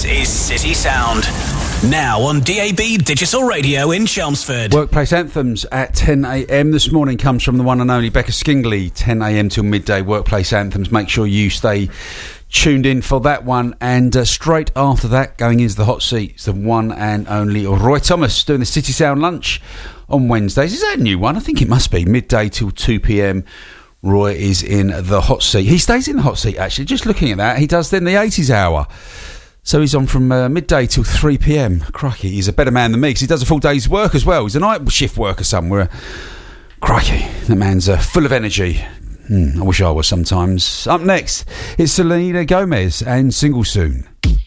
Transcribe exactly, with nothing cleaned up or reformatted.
is City Sound. Now on D A B Digital Radio in Chelmsford. Workplace Anthems at ten a.m. this morning comes from the one and only Becca Skingley. ten a.m. till midday, Workplace Anthems. Make sure you stay tuned in for that one. And uh, straight after that, going into the hot seat, it's the one and only Roy Thomas doing the City Sound lunch on Wednesdays. Is that a new one? I think it must be. Midday till two p.m. Roy is in the hot seat. He stays in the hot seat, actually. Just looking at that, he does then the eighties hour. So he's on from uh, midday till three p.m. Crikey, he's a better man than me because he does a full day's work as well. He's a night shift worker somewhere. Crikey, the man's uh, full of energy. Hmm, I wish I was sometimes. Up next, it's Selena Gomez and Single Soon.